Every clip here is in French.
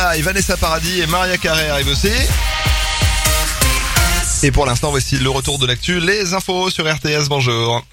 Et Vanessa Paradis et Maria Carré arrivent aussi. Et pour l'instant, voici le retour de l'actu, les infos sur RTS. Bonjour.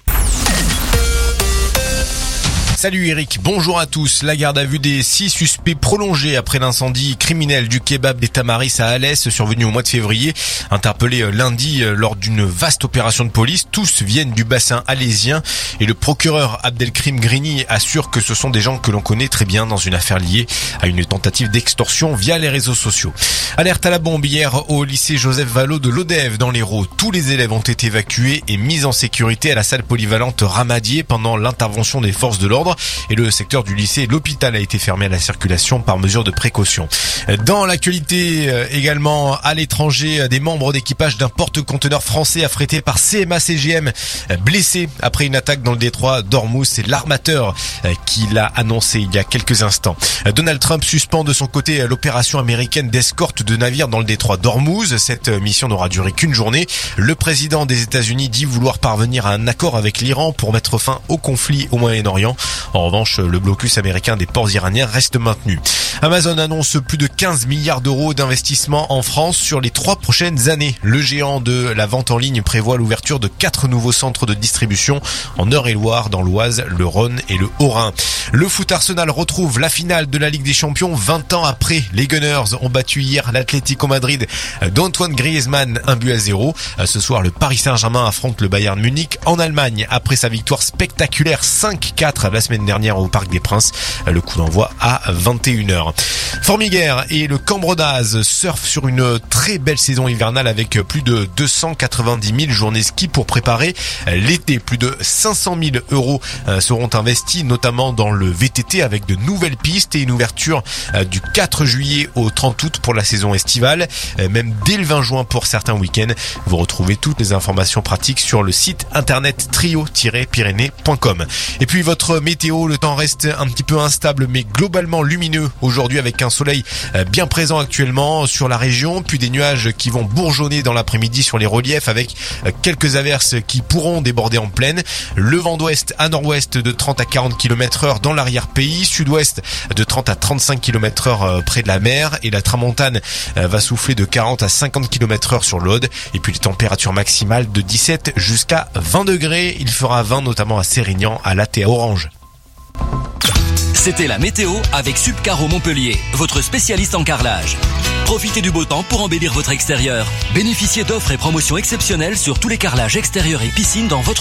Salut Eric, bonjour à tous. La garde à vue des 6 suspects prolongée après l'incendie criminel du kebab des Tamaris à Alès survenu au mois de février. Interpellés lundi lors d'une vaste opération de police, tous viennent du bassin alésien et le procureur Abdelkrim Grini assure que ce sont des gens que l'on connaît très bien dans une affaire liée à une tentative d'extorsion via les réseaux sociaux. Alerte à la bombe hier au lycée Joseph Vallaud de l'Odève dans l'Hérault. Tous les élèves ont été évacués et mis en sécurité à la salle polyvalente Ramadier pendant l'intervention des forces de l'ordre. Et le secteur du lycée, l'hôpital a été fermé à la circulation par mesure de précaution. Dans l'actualité également à l'étranger, des membres d'équipage d'un porte-conteneur français affrété par CMA-CGM blessés après une attaque dans le détroit d'Ormuz. C'est l'armateur qui l'a annoncé il y a quelques instants. Donald Trump suspend de son côté l'opération américaine d'escorte de navires dans le détroit d'Ormuz. Cette mission n'aura duré qu'une journée. Le président des États-Unis dit vouloir parvenir à un accord avec l'Iran pour mettre fin au conflit au Moyen-Orient. En revanche, le blocus américain des ports iraniens reste maintenu. Amazon annonce plus de 15 milliards d'euros d'investissement en France sur les 3 prochaines années. Le géant de la vente en ligne prévoit l'ouverture de 4 nouveaux centres de distribution en Eure-et-Loire, dans l'Oise, le Rhône et le Haut-Rhin. Le foot Arsenal retrouve la finale de la Ligue des Champions 20 ans après. Les Gunners ont battu hier l'Atlético Madrid d'Antoine Griezmann 1-0. Ce soir, le Paris Saint-Germain affronte le Bayern Munich en Allemagne après sa victoire spectaculaire 5-4 la semaine dernière au Parc des Princes. Le coup d'envoi à 21h. Formiguère et le Cambrodaz surfent sur une très belle saison hivernale avec plus de 290 000 journées ski pour préparer l'été. Plus de 500 000 euros seront investis notamment dans le VTT avec de nouvelles pistes et une ouverture du 4 juillet au 30 août pour la saison estivale, même dès le 20 juin pour certains week-ends. Vous retrouvez toutes les informations pratiques sur le site internet trio-pyrénées.com. Et puis votre météo, le temps reste un petit peu instable mais globalement lumineux aujourd'hui avec un soleil bien présent actuellement sur la région, puis des nuages qui vont bourgeonner dans l'après-midi sur les reliefs avec quelques averses qui pourront déborder en plaine. Le vent d'ouest à nord-ouest de 30 à 40 km/h dans l'arrière-pays, sud-ouest de 30 à 35 km/h près de la mer et la tramontane va souffler de 40 à 50 km/h sur l'Aude. Et puis les températures maximales de 17 jusqu'à 20 degrés. Il fera 20 notamment à Sérignan, à Latte et à Orange. C'était la météo avec Subcaro Montpellier, votre spécialiste en carrelage. Profitez du beau temps pour embellir votre extérieur. Bénéficiez d'offres et promotions exceptionnelles sur tous les carrelages extérieurs et piscines dans votre